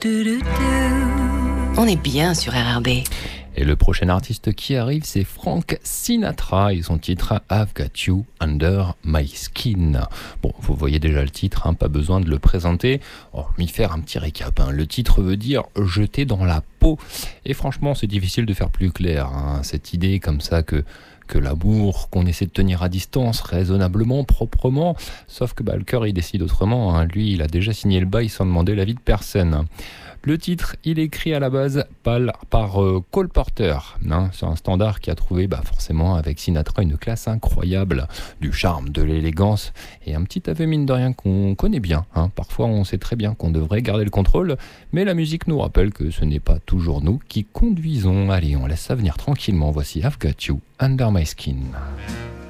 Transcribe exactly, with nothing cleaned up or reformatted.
On est bien sur R R B. Et le prochain artiste qui arrive, c'est Frank Sinatra et son titre I've Got You Under My Skin. Bon, vous voyez déjà le titre, hein, pas besoin de le présenter. Oh, m'y faire un petit récap. Hein. Le titre veut dire « jeter dans la peau ». Et franchement, c'est difficile de faire plus clair. Hein. Cette idée comme ça que... que l'amour qu'on essaie de tenir à distance raisonnablement, proprement, sauf que bah, le cœur il décide autrement, hein. Lui il a déjà signé le bail sans demander l'avis de personne. Le titre il est écrit à la base par, par euh, Cole Porter, hein. C'est un standard qui a trouvé bah, forcément avec Sinatra une classe incroyable, du charme, de l'élégance et un petit aveu mine de rien qu'on connaît bien, hein. Parfois on sait très bien qu'on devrait garder le contrôle, mais la musique nous rappelle que ce n'est pas toujours nous qui conduisons. Allez, on laisse ça venir tranquillement, voici I've Got You Under My Skin.